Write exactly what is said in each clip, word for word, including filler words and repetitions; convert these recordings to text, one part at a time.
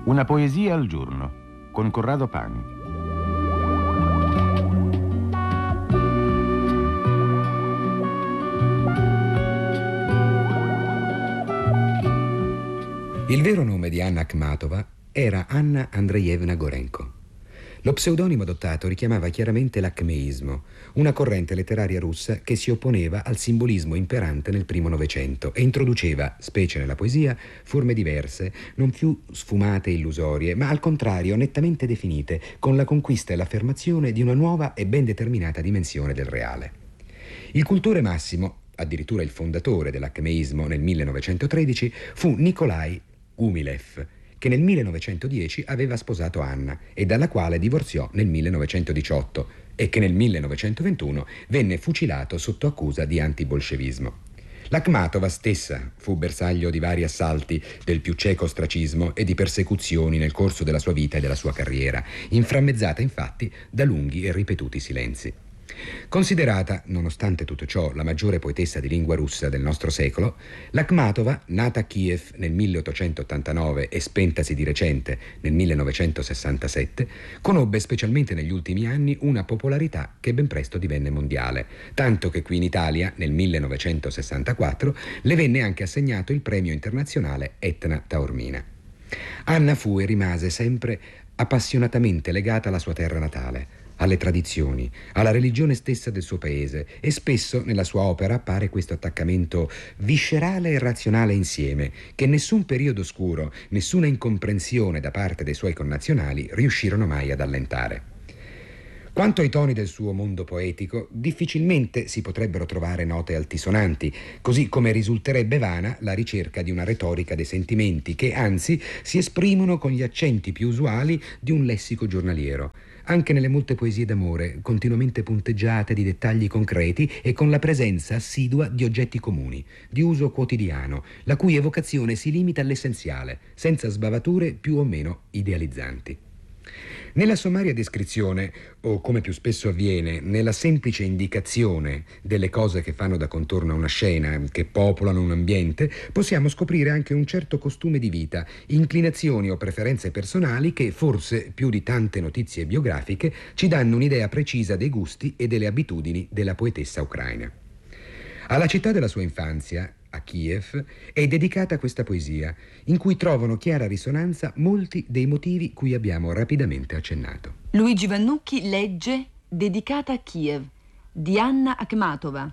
Una poesia al giorno, con Corrado Pani. Il vero nome di Anna Akhmatova era Anna Andreevna Gorenko. Lo pseudonimo adottato richiamava chiaramente l'acmeismo, una corrente letteraria russa che si opponeva al simbolismo imperante nel primo Novecento e introduceva, specie nella poesia, forme diverse, non più sfumate e illusorie, ma al contrario nettamente definite, con la conquista e l'affermazione di una nuova e ben determinata dimensione del reale. Il cultore massimo, addirittura il fondatore dell'acmeismo nel millenovecentotredici, fu Nikolai Gumilev, che nel millenovecentodieci aveva sposato Anna e dalla quale divorziò nel millenovecentodiciotto e che nel millenovecentoventuno venne fucilato sotto accusa di antibolscevismo. L'Akhmatova stessa fu bersaglio di vari assalti, del più cieco ostracismo e di persecuzioni nel corso della sua vita e della sua carriera, inframmezzata infatti da lunghi e ripetuti silenzi. Considerata, nonostante tutto ciò, la maggiore poetessa di lingua russa del nostro secolo, l'Akhmatova, nata a Kiev nel milleottocentottantanove e spentasi di recente nel millenovecentosessantasette, conobbe specialmente negli ultimi anni una popolarità che ben presto divenne mondiale, tanto che qui in Italia, nel millenovecentosessantaquattro, le venne anche assegnato il premio internazionale Etna Taormina. Anna fu e rimase sempre appassionatamente legata alla sua terra natale, alle tradizioni, alla religione stessa del suo paese, e spesso nella sua opera appare questo attaccamento viscerale e razionale insieme che nessun periodo oscuro, nessuna incomprensione da parte dei suoi connazionali riuscirono mai ad allentare. Quanto ai toni del suo mondo poetico, difficilmente si potrebbero trovare note altisonanti, così come risulterebbe vana la ricerca di una retorica dei sentimenti che, anzi, si esprimono con gli accenti più usuali di un lessico giornaliero, anche nelle molte poesie d'amore, continuamente punteggiate di dettagli concreti e con la presenza assidua di oggetti comuni, di uso quotidiano, la cui evocazione si limita all'essenziale, senza sbavature più o meno idealizzanti. Nella sommaria descrizione, o come più spesso avviene, nella semplice indicazione delle cose che fanno da contorno a una scena, che popolano un ambiente, possiamo scoprire anche un certo costume di vita, inclinazioni o preferenze personali che, forse più di tante notizie biografiche, ci danno un'idea precisa dei gusti e delle abitudini della poetessa ucraina. Alla città della sua infanzia, a Kiev, è dedicata questa poesia, in cui trovano chiara risonanza molti dei motivi cui abbiamo rapidamente accennato. Luigi Vannucchi legge Dedicata a Kiev, di Anna Akhmatova.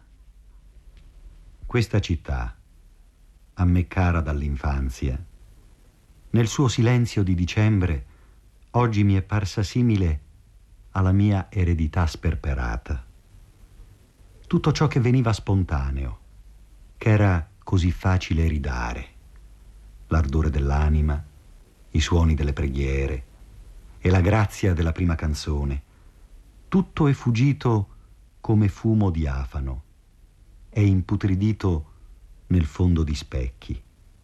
Questa città, a me cara dall'infanzia, nel suo silenzio di dicembre, oggi mi è parsa simile alla mia eredità sperperata. Tutto ciò che veniva spontaneo, che era così facile ridare, l'ardore dell'anima, i suoni delle preghiere e la grazia della prima canzone, tutto è fuggito come fumo diafano, è imputridito nel fondo di specchi.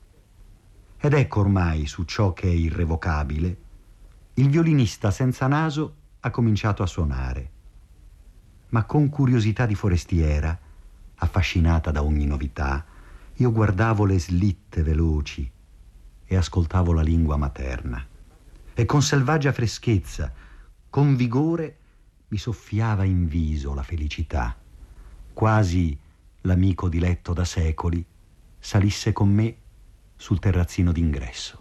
Ed ecco ormai su ciò che è irrevocabile, il violinista senza naso ha cominciato a suonare, ma con curiosità di forestiera, affascinata da ogni novità, io guardavo le slitte veloci e ascoltavo la lingua materna. E con selvaggia freschezza, con vigore, mi soffiava in viso la felicità. Quasi l'amico diletto da secoli salisse con me sul terrazzino d'ingresso.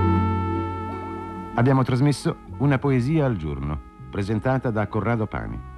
Abbiamo trasmesso Una poesia al giorno, presentata da Corrado Pani.